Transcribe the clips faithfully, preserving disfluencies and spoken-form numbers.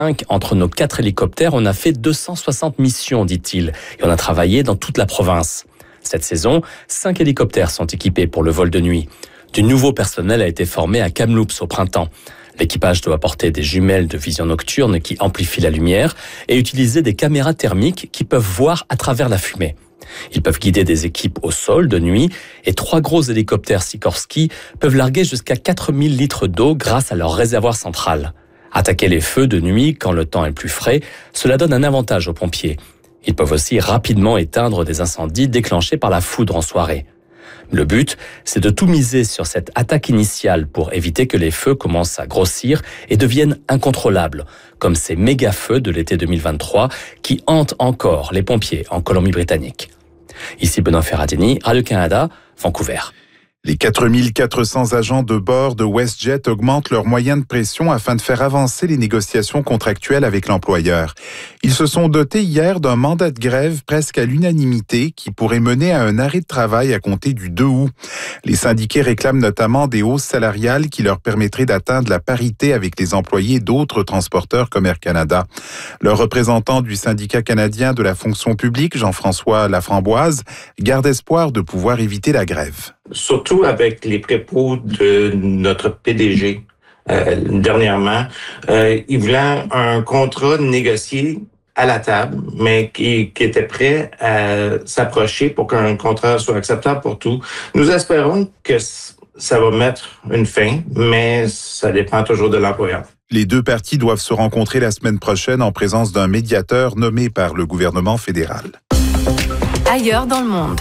Entre nos quatre hélicoptères, on a fait deux cent soixante missions, dit-il, et on a travaillé dans toute la province. Cette saison, cinq hélicoptères sont équipés pour le vol de nuit. Du nouveau personnel a été formé à Kamloops au printemps. L'équipage doit porter des jumelles de vision nocturne qui amplifient la lumière et utiliser des caméras thermiques qui peuvent voir à travers la fumée. Ils peuvent guider des équipes au sol de nuit et trois gros hélicoptères Sikorsky peuvent larguer jusqu'à quatre mille litres d'eau grâce à leur réservoir central. Attaquer les feux de nuit quand le temps est plus frais, cela donne un avantage aux pompiers. Ils peuvent aussi rapidement éteindre des incendies déclenchés par la foudre en soirée. Le but, c'est de tout miser sur cette attaque initiale pour éviter que les feux commencent à grossir et deviennent incontrôlables, comme ces méga-feux de l'été deux mille vingt-trois qui hantent encore les pompiers en Colombie-Britannique. Ici Benoît Ferradini, Radio-Canada, Vancouver. Les quatre mille quatre cents agents de bord de WestJet augmentent leurs moyens de pression afin de faire avancer les négociations contractuelles avec l'employeur. Ils se sont dotés hier d'un mandat de grève presque à l'unanimité qui pourrait mener à un arrêt de travail à compter du deux août. Les syndiqués réclament notamment des hausses salariales qui leur permettraient d'atteindre la parité avec les employés d'autres transporteurs comme Air Canada. Le représentant du syndicat canadien de la fonction publique, Jean-François Laframboise, garde espoir de pouvoir éviter la grève. Surtout avec les propos de notre P D G euh, dernièrement. Euh, il voulait un contrat négocié à la table, mais qui, qui était prêt à s'approcher pour qu'un contrat soit acceptable pour tout. Nous espérons que ça va mettre une fin, mais ça dépend toujours de l'employeur. Les deux parties doivent se rencontrer la semaine prochaine en présence d'un médiateur nommé par le gouvernement fédéral. Ailleurs dans le monde.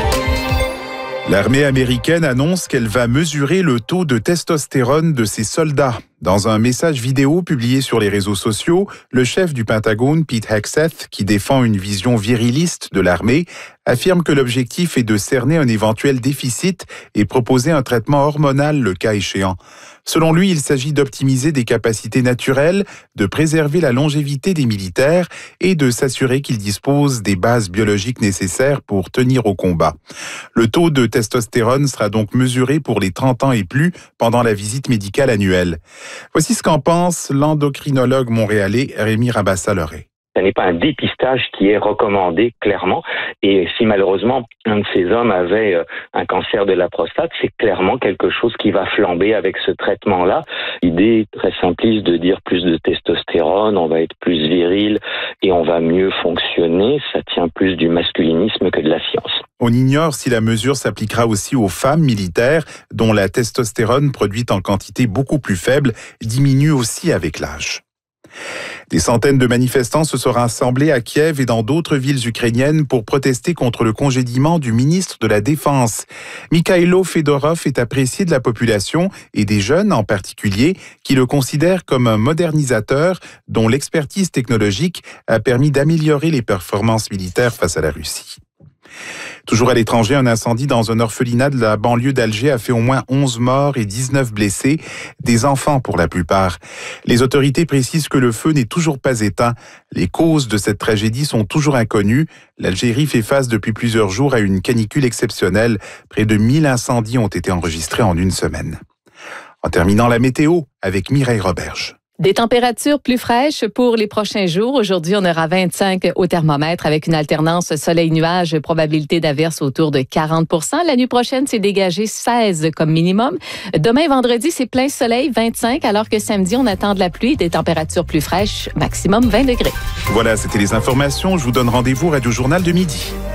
L'armée américaine annonce qu'elle va mesurer le taux de testostérone de ses soldats. Dans un message vidéo publié sur les réseaux sociaux, le chef du Pentagone, Pete Hegseth, qui défend une vision viriliste de l'armée, affirme que l'objectif est de cerner un éventuel déficit et proposer un traitement hormonal le cas échéant. Selon lui, il s'agit d'optimiser des capacités naturelles, de préserver la longévité des militaires et de s'assurer qu'ils disposent des bases biologiques nécessaires pour tenir au combat. Le taux de testostérone sera donc mesuré pour les trente ans et plus pendant la visite médicale annuelle. Voici ce qu'en pense l'endocrinologue montréalais Rémi Rabassa-Loré. Ce n'est pas un dépistage qui est recommandé clairement. Et si malheureusement un de ces hommes avait un cancer de la prostate, c'est clairement quelque chose qui va flamber avec ce traitement-là. L'idée est très simpliste de dire plus de testostérone, on va être plus viril et on va mieux fonctionner. Ça tient plus du masculinisme que de la science. On ignore si la mesure s'appliquera aussi aux femmes militaires, dont la testostérone, produite en quantité beaucoup plus faible, diminue aussi avec l'âge. Des centaines de manifestants se sont rassemblés à Kiev et dans d'autres villes ukrainiennes pour protester contre le congédiement du ministre de la Défense. Mikhailo Fedorov est apprécié de la population et des jeunes en particulier qui le considèrent comme un modernisateur dont l'expertise technologique a permis d'améliorer les performances militaires face à la Russie. Toujours à l'étranger, un incendie dans un orphelinat de la banlieue d'Alger a fait au moins onze morts et dix-neuf blessés, des enfants pour la plupart. Les autorités précisent que le feu n'est toujours pas éteint. Les causes de cette tragédie sont toujours inconnues. L'Algérie fait face depuis plusieurs jours à une canicule exceptionnelle. Près de mille incendies ont été enregistrés en une semaine. En terminant la météo avec Mireille Roberge. Des températures plus fraîches pour les prochains jours. Aujourd'hui, on aura vingt-cinq au thermomètre avec une alternance soleil-nuage, probabilité d'averse autour de quarante pour cent. La nuit prochaine, c'est dégagé seize comme minimum. Demain, vendredi, c'est plein soleil, vingt-cinq, alors que samedi, on attend de la pluie et des températures plus fraîches, maximum vingt degrés. Voilà, c'était les informations. Je vous donne rendez-vous au Radio Journal de midi.